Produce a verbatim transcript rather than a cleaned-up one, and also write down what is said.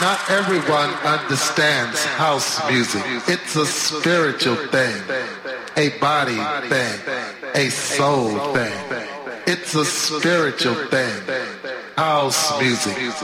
Not everyone understands house music. It's a spiritual thing, a body thing, a soul thing. It's a spiritual thing. House music.